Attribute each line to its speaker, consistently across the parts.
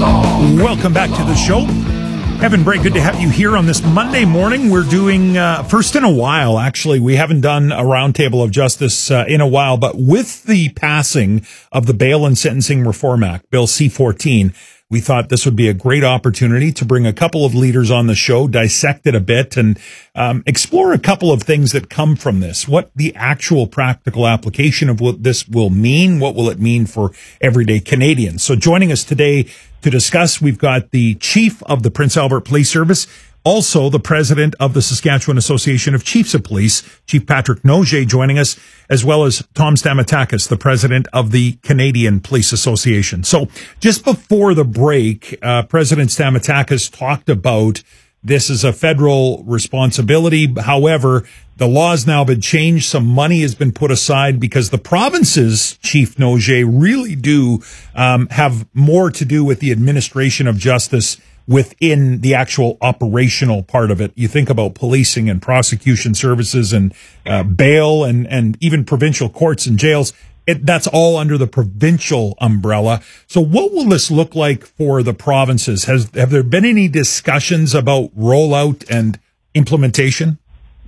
Speaker 1: Welcome back to the show. Evan Bray, good to have you here on this Monday morning. We're doing, first in a while, actually. We haven't done a roundtable of justice in a while, but with the passing of the Bail and Sentencing Reform Act, Bill C-14, we thought this would be a great opportunity to bring a couple of leaders on the show, dissect it a bit, and explore a couple of things that come from this. What the actual practical application of what this will mean, what will it mean for everyday Canadians. So joining us today to discuss, we've got the Chief of the Prince Albert Police Service, also the President of the Saskatchewan Association of Chiefs of Police, Chief Patrick Nogier, joining us, as well as Tom Stamatakis, the President of the Canadian Police Association. So just before the break, President Stamatakis talked about this is a federal responsibility. However, the law's now been changed. Some money has been put aside because the provinces, Chief Nogier, really do have more to do with the administration of justice within the actual operational part of it. You think about policing and prosecution services and bail and even provincial courts and jails. That's all under the provincial umbrella. So what will this look like for the provinces? Have there been any discussions about rollout and implementation?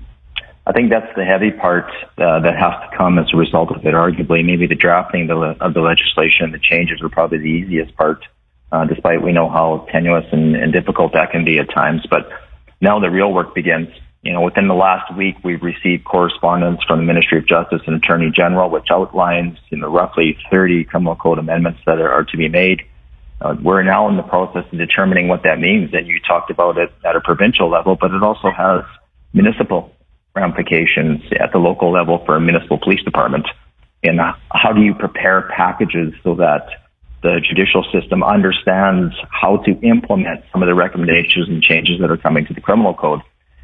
Speaker 2: I think that's the heavy part that has to come as a result of it. Arguably, maybe the drafting of the legislation, the changes are probably the easiest part, despite we know how tenuous and difficult that can be at times. But now the real work begins. You know, within the last week, we've received correspondence from the Ministry of Justice and Attorney General, which outlines, roughly 30 criminal code amendments that are to be made. We're now in the process of determining what that means. And you talked about it at a provincial level, but it also has municipal ramifications at the local level for a municipal police department. And how do you prepare packages so that the judicial system understands how to implement some of the recommendations and changes that are coming to the criminal code?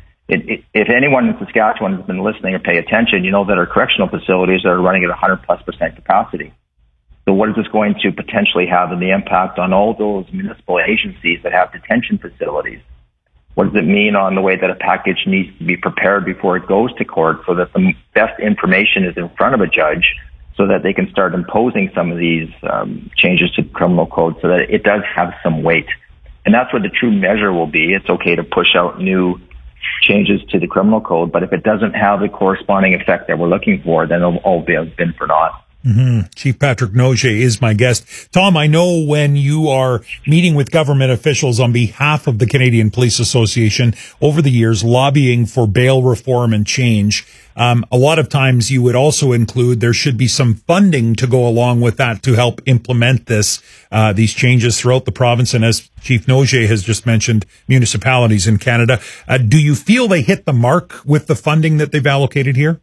Speaker 2: If anyone in Saskatchewan has been listening or pay attention, you know that our correctional facilities are running at 100+% capacity. So what is this going to potentially have in the impact on all those municipal agencies that have detention facilities? What does it mean on the way that a package needs to be prepared before it goes to court so that the best information is in front of a judge so that they can start imposing some of these changes to the criminal code so that it does have some weight? And that's what the true measure will be. It's okay to push out new changes to the criminal code, but if it doesn't have the corresponding effect that we're looking for, then it'll all be for naught.
Speaker 1: Mm-hmm. Chief Patrick Nogier is my guest. Tom, I know when you are meeting with government officials on behalf of the Canadian Police Association over the years, lobbying for bail reform and change, a lot of times you would also include there should be some funding to go along with that to help implement these changes throughout the province. And as Chief Nogier has just mentioned, municipalities in Canada. Do you feel they hit the mark with the funding that they've allocated here?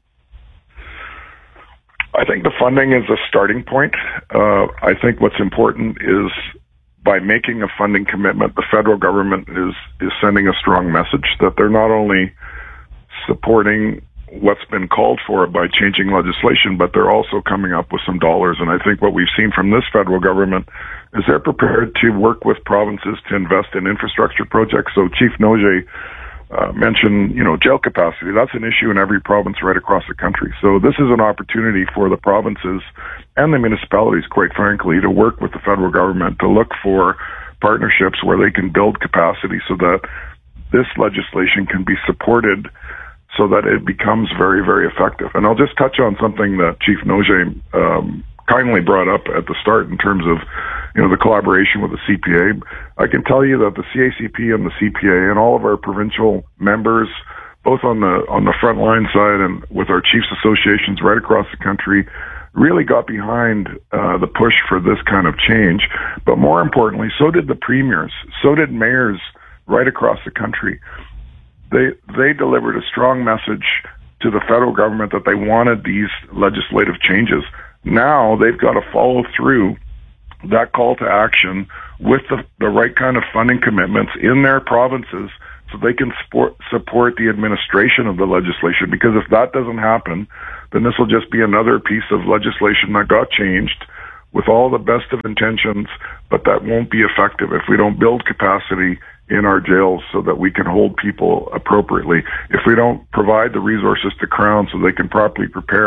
Speaker 3: I think the funding is a starting point. I think what's important is by making a funding commitment, the federal government is sending a strong message that they're not only supporting what's been called for by changing legislation, but they're also coming up with some dollars. And I think what we've seen from this federal government is they're prepared to work with provinces to invest in infrastructure projects. So Chief Nogier mentioned, jail capacity. That's an issue in every province right across the country. So this is an opportunity for the provinces and the municipalities, quite frankly, to work with the federal government to look for partnerships where they can build capacity so that this legislation can be supported so that it becomes very, very effective. And I'll just touch on something that Chief Nogier kindly brought up at the start in terms of, the collaboration with the CPA. I can tell you that the CACP and the CPA and all of our provincial members, both on the front line side and with our chiefs associations right across the country, really got behind the push for this kind of change. But more importantly, so did the premiers, so did mayors right across the country. They delivered a strong message to the federal government that they wanted these legislative changes. Now they've got to follow through that call to action with the right kind of funding commitments in their provinces so they can support the administration of the legislation. Because if that doesn't happen, then this will just be another piece of legislation that got changed with all the best of intentions, but that won't be effective if we don't build capacity in our jails so that we can hold people appropriately. If we don't provide the resources to Crown so they can properly prepare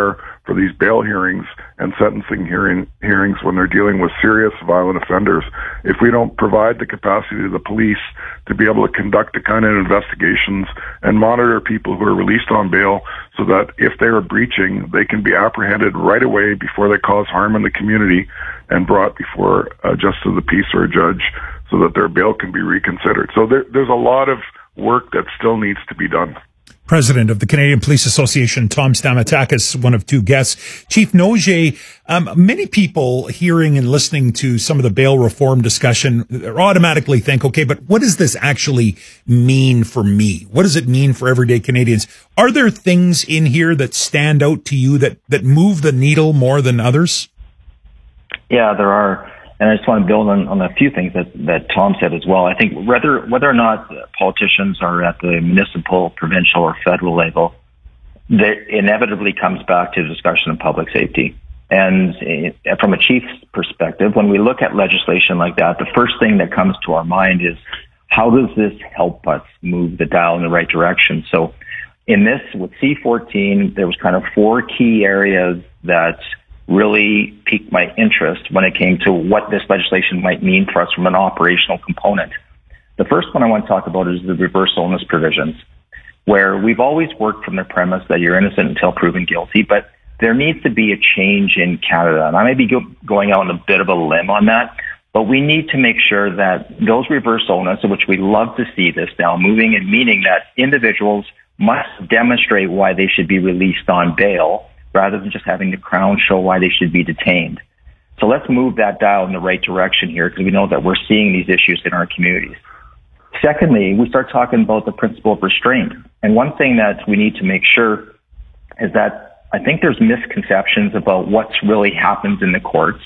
Speaker 3: for these bail hearings and sentencing hearings when they're dealing with serious violent offenders, if we don't provide the capacity to the police to be able to conduct the kind of investigations and monitor people who are released on bail so that if they are breaching, they can be apprehended right away before they cause harm in the community and brought before a justice of the peace or a judge so that their bail can be reconsidered. So there's a lot of work that still needs to be done.
Speaker 1: President of the Canadian Police Association, Tom Stamatakis, one of two guests. Chief Nogier, many people hearing and listening to some of the bail reform discussion automatically think, okay, but what does this actually mean for me? What does it mean for everyday Canadians? Are there things in here that stand out to you that move the needle more than others?
Speaker 2: Yeah, there are. And I just want to build on a few things that Tom said as well. I think whether or not politicians are at the municipal, provincial, or federal level, that inevitably comes back to the discussion of public safety. And from a chief's perspective, when we look at legislation like that, the first thing that comes to our mind is, how does this help us move the dial in the right direction? So in this, with C-14, there was kind of four key areas that really piqued my interest when it came to what this legislation might mean for us from an operational component. The first one I want to talk about is the reverse onus provisions, where we've always worked from the premise that you're innocent until proven guilty, but there needs to be a change in Canada. And I may be going out on a bit of a limb on that, but we need to make sure that those reverse onus, which we love to see this now moving, and meaning that individuals must demonstrate why they should be released on bail, rather than just having the Crown show why they should be detained. So let's move that dial in the right direction here, because we know that we're seeing these issues in our communities. Secondly, we start talking about the principle of restraint. And one thing that we need to make sure is that I think there's misconceptions about what's really happens in the courts.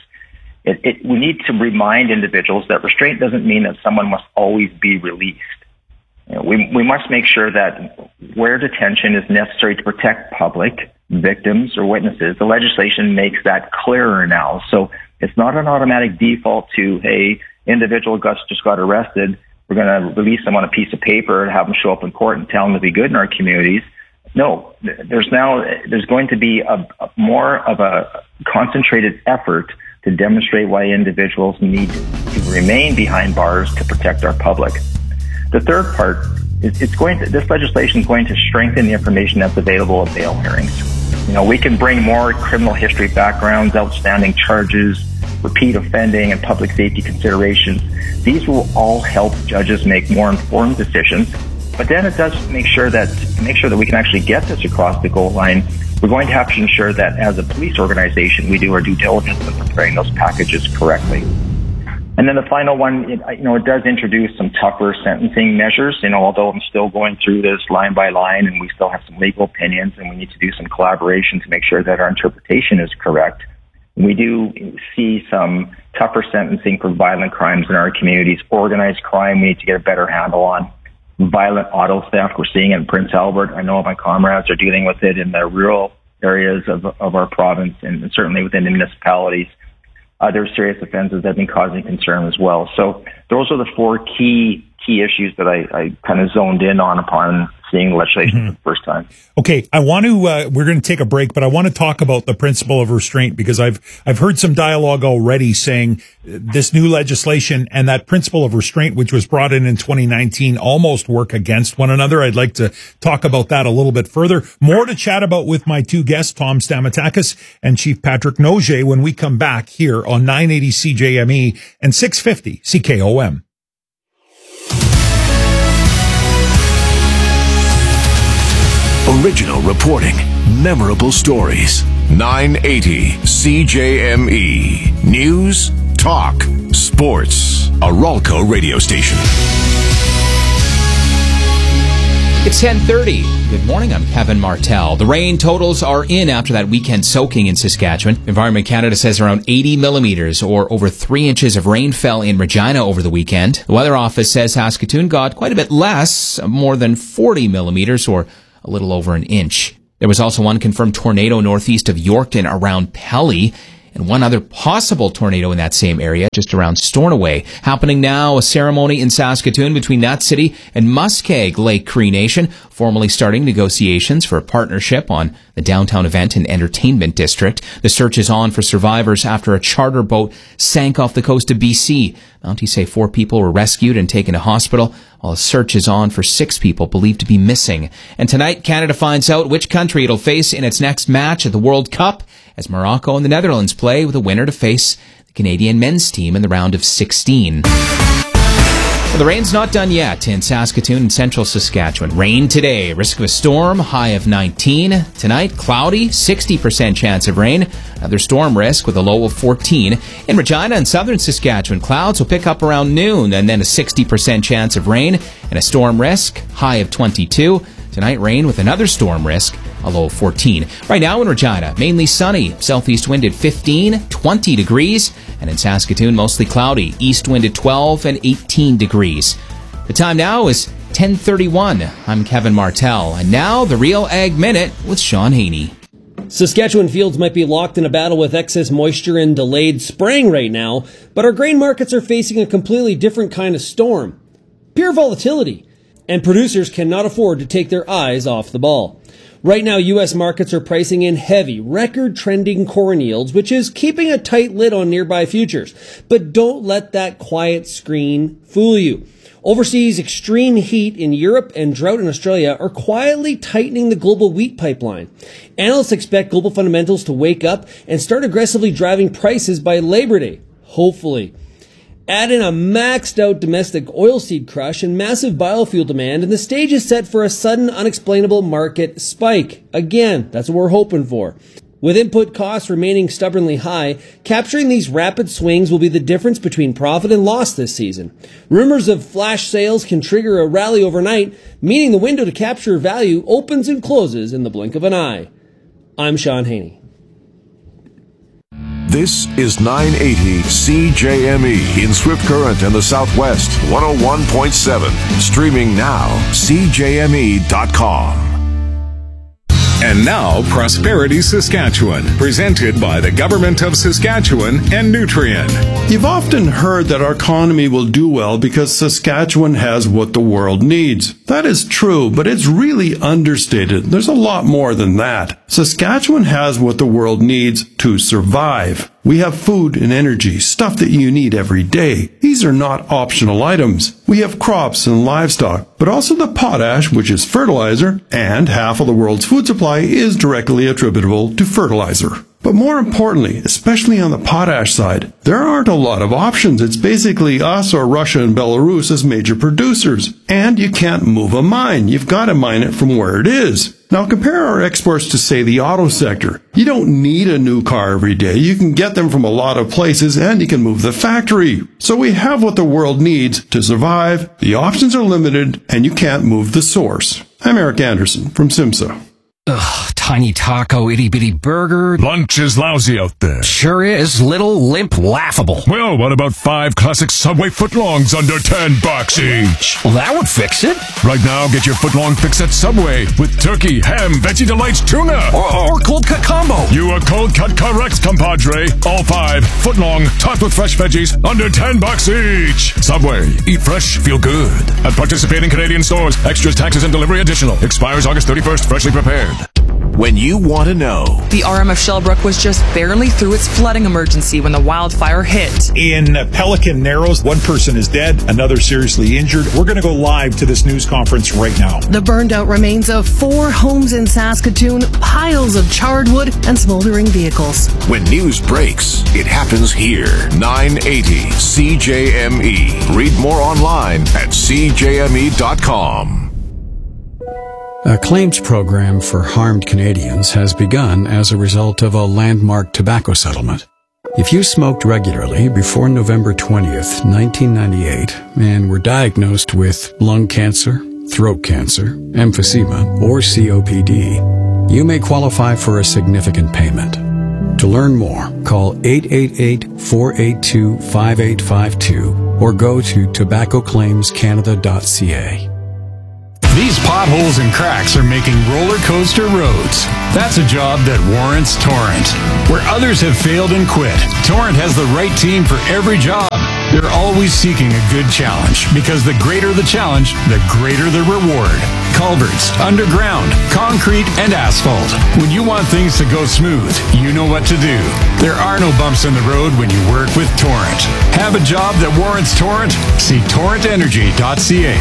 Speaker 2: We need to remind individuals that restraint doesn't mean that someone must always be released. You know, we must make sure that where detention is necessary to protect public, victims, or witnesses, the legislation makes that clearer now. So it's not an automatic default to, hey, individual just got arrested, we're going to release them on a piece of paper and have them show up in court and tell them to be good in our communities. No, there's going to be a more of a concentrated effort to demonstrate why individuals need to remain behind bars to protect our public. The third part is this legislation is going to strengthen the information that's available at bail hearings. You know, we can bring more criminal history backgrounds, outstanding charges, repeat offending, and public safety considerations. These will all help judges make more informed decisions. But then it does make sure that we can actually get this across the goal line. We're going to have to ensure that as a police organization, we do our due diligence in preparing those packages correctly. And then the final one, it does introduce some tougher sentencing measures, although I'm still going through this line by line and we still have some legal opinions and we need to do some collaboration to make sure that our interpretation is correct. We do see some tougher sentencing for violent crimes in our communities. Organized crime, we need to get a better handle on. Violent auto theft, we're seeing it in Prince Albert. I know my comrades are dealing with it in the rural areas of our province and certainly within the municipalities. Other serious offenses that have been causing concern as well. So those are the four key issues that I kind of zoned in on upon seeing legislation for the first time.
Speaker 1: Okay, I want to, we're going to take a break, but I want to talk about the principle of restraint because I've heard some dialogue already saying this new legislation and that principle of restraint, which was brought in 2019, almost work against one another. I'd like to talk about that a little bit further. More to chat about with my two guests, Tom Stamatakis and Chief Patrick Nogier, when we come back here on 980 CJME and 650 CKOM.
Speaker 4: Original reporting, memorable stories. 980 CJME. News, talk, sports. A Ralco radio station.
Speaker 5: It's 10:30. Good morning, I'm Kevin Martell. The rain totals are in after that weekend soaking in Saskatchewan. Environment Canada says around 80 millimeters or over 3 inches of rain fell in Regina over the weekend. The Weather Office says Saskatoon got quite a bit less, more than 40 millimeters or a little over an inch. There was also one confirmed tornado northeast of Yorkton around Pelly, and one other possible tornado in that same area just around Stornoway. Happening now, a ceremony in Saskatoon between that city and Muskeg Lake Cree Nation, formally starting negotiations for a partnership on the the downtown event and entertainment district. The search is on for survivors after a charter boat sank off the coast of BC. Mounties say 4 people were rescued and taken to hospital, while a search is on for 6 people believed to be missing. And tonight, Canada finds out which country it'll face in its next match at the World Cup, as Morocco and the Netherlands play with a winner to face the Canadian men's team in the round of 16. Well, the rain's not done yet in Saskatoon and central Saskatchewan. Rain today, risk of a storm, high of 19. Tonight, cloudy, 60% chance of rain. Another storm risk with a low of 14. In Regina and southern Saskatchewan, clouds will pick up around noon, and then a 60% chance of rain and a storm risk, high of 22. Tonight, rain with another storm risk, a low of 14. Right now in Regina, mainly sunny. Southeast wind at 15, 20 degrees. And in Saskatoon, mostly cloudy. East wind at 12 and 18 degrees. The time now is 10:31. I'm Kevin Martell. And now, the Real Ag Minute with Sean Haney.
Speaker 6: Saskatchewan fields might be locked in a battle with excess moisture and delayed spraying right now, but our grain markets are facing a completely different kind of storm. Pure volatility. And producers cannot afford to take their eyes off the ball. Right now, U.S. markets are pricing in heavy, record-trending corn yields, which is keeping a tight lid on nearby futures. But don't let that quiet screen fool you. Overseas, extreme heat in Europe and drought in Australia are quietly tightening the global wheat pipeline. Analysts expect global fundamentals to wake up and start aggressively driving prices by Labor Day, hopefully. Add in a maxed-out domestic oilseed crush and massive biofuel demand, and the stage is set for a sudden, unexplainable market spike. Again, that's what we're hoping for. With input costs remaining stubbornly high, capturing these rapid swings will be the difference between profit and loss this season. Rumors of flash sales can trigger a rally overnight, meaning the window to capture value opens and closes in the blink of an eye. I'm Sean Haney.
Speaker 4: This is 980 CJME in Swift Current in the Southwest, 101.7. Streaming now, CJME.com.
Speaker 7: And now, Prosperity Saskatchewan, presented by the Government of Saskatchewan and Nutrien.
Speaker 8: You've often heard that our economy will do well because Saskatchewan has what the world needs. That is true, but it's really understated. There's a lot more than that. Saskatchewan has what the world needs to survive. We have food and energy, stuff that you need every day. These are not optional items. We have crops and livestock, but also the potash, which is fertilizer, and half of the world's food supply is directly attributable to fertilizer. But more importantly, especially on the potash side, there aren't a lot of options. It's basically us or Russia and Belarus as major producers. And you can't move a mine. You've got to mine it from where it is. Now compare our exports to, say, the auto sector. You don't need a new car every day. You can get them from a lot of places and you can move the factory. So we have what the world needs to survive. The options are limited and you can't move the source. I'm Eric Anderson from SIMSA.
Speaker 9: Ugh, tiny taco, itty-bitty burger.
Speaker 10: Lunch is lousy out there.
Speaker 9: Sure is. Little, limp, laughable.
Speaker 10: Well, what about 5 classic Subway footlongs under $10 each?
Speaker 9: Well, that would fix it.
Speaker 10: Right now, get your footlong fix at Subway with turkey, ham, Veggie Delights, tuna.
Speaker 9: Or cold cut combo.
Speaker 10: You are cold cut correct, compadre. All 5 footlong, topped with fresh veggies, under $10 each. Subway. Eat fresh, feel good. At participating Canadian stores. Extras, taxes, and delivery additional. Expires August 31st. Freshly prepared.
Speaker 4: When you want to know.
Speaker 11: The RM of Shellbrook was just barely through its flooding emergency when the wildfire hit.
Speaker 1: In Pelican Narrows, 1 person is dead, another seriously injured. We're going to go live to this news conference right now.
Speaker 12: The burned out remains of 4 homes in Saskatoon, piles of charred wood, and smoldering vehicles.
Speaker 4: When news breaks, it happens here. 980 CJME. Read more online at CJME.com.
Speaker 13: A claims program for harmed Canadians has begun as a result of a landmark tobacco settlement. If you smoked regularly before November 20th, 1998, and were diagnosed with lung cancer, throat cancer, emphysema, or COPD, you may qualify for a significant payment. To learn more, call 888-482-5852 or go to tobaccoclaimscanada.ca.
Speaker 14: These potholes and cracks are making roller coaster roads. That's a job that warrants Torrent. Where others have failed and quit, Torrent has the right team for every job. They're always seeking a good challenge because the greater the challenge, the greater the reward. Culverts, underground, concrete, and asphalt. When you want things to go smooth, you know what to do. There are no bumps in the road when you work with Torrent. Have a job that warrants Torrent? See torrentenergy.ca.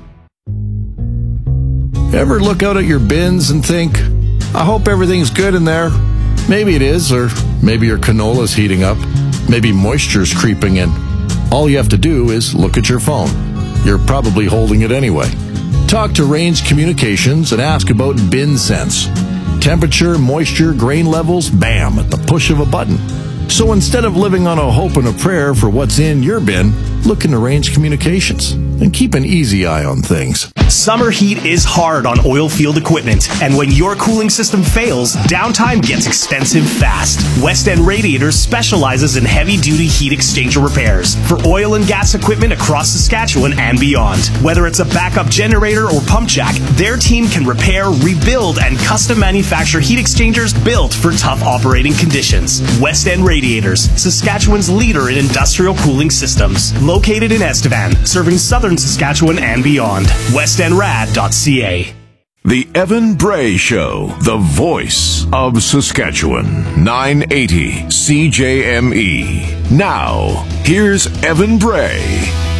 Speaker 15: Ever look out at your bins and think, I hope everything's good in there? Maybe it is, or maybe your canola's heating up. Maybe moisture's creeping in. All you have to do is look at your phone. You're probably holding it anyway. Talk to Range Communications and ask about Bin Sense. Temperature, moisture, grain levels, bam, at the push of a button. So instead of living on a hope and a prayer for what's in your bin, look into Range Communications and keep an easy eye on things.
Speaker 16: Summer heat is hard on oil field equipment, and when your cooling system fails, downtime gets expensive fast. West End Radiators specializes in heavy-duty heat exchanger repairs for oil and gas equipment across Saskatchewan and beyond. Whether it's a backup generator or pump jack, their team can repair, rebuild, and custom manufacture heat exchangers built for tough operating conditions. West End Radiators, Saskatchewan's leader in industrial cooling systems. Located in Estevan, serving southern Saskatchewan and beyond. WestEndRad.ca.
Speaker 4: The Evan Bray Show, the voice of Saskatchewan. 980 CJME. Now, here's Evan Bray.